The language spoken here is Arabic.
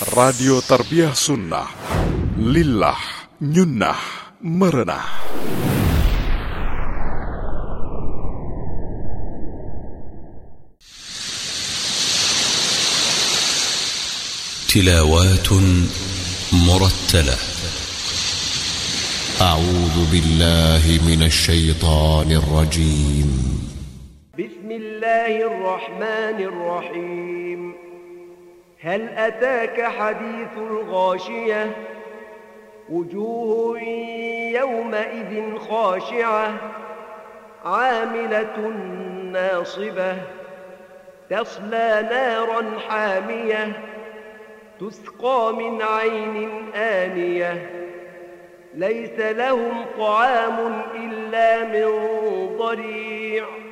Radio Tarbiyah Sunnah. Lillah, nyunnah, merenah. تلاوات مرتلة. أعوذ بالله من الشيطان الرجيم. بسم الله الرحمن الرحيم. هل أتاك حديث الغاشية؟ وجوه يومئذ خاشعة عاملة ناصبة تصلى نارا حامية تسقى من عين آنية ليس لهم طعام إلا من ضريع